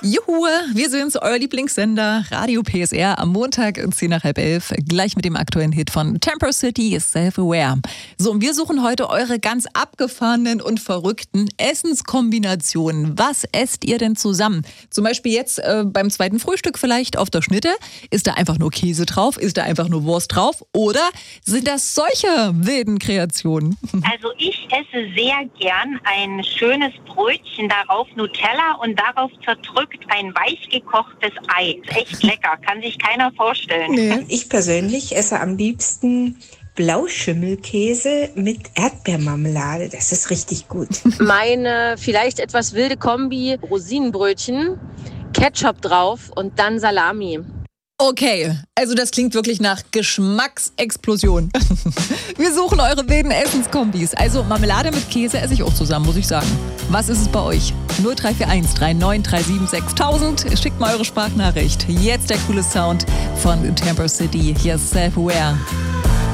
Juhu, wir sind's, euer Lieblingssender, Radio PSR, am Montag um 10 nach halb 11, gleich mit dem aktuellen Hit von Temper City, Self-Aware. So, und wir suchen heute eure ganz abgefahrenen und verrückten Essenskombinationen. Was esst ihr denn zusammen? Zum Beispiel jetzt beim zweiten Frühstück vielleicht auf der Schnitte. Ist da einfach nur Käse drauf? Ist da einfach nur Wurst drauf? Oder sind das solche wilden Kreationen? Also ich esse sehr gern ein schönes Brötchen, darauf Nutella und darauf zerdrückt ein weich gekochtes Ei. Echt lecker, kann sich keiner vorstellen. Nee. Ich persönlich esse am liebsten Blauschimmelkäse mit Erdbeermarmelade. Das ist richtig gut. Meine vielleicht etwas wilde Kombi: Rosinenbrötchen, Ketchup drauf und dann Salami. Okay, also das klingt wirklich nach Geschmacksexplosion. Wir suchen eure wilden Essenskombis. Also Marmelade mit Käse esse ich auch zusammen, muss ich sagen. Was ist es bei euch? 0341 3937 6000. Schickt mal eure Sprachnachricht. Jetzt der coole Sound von Temper City. Hier ist Self-Aware.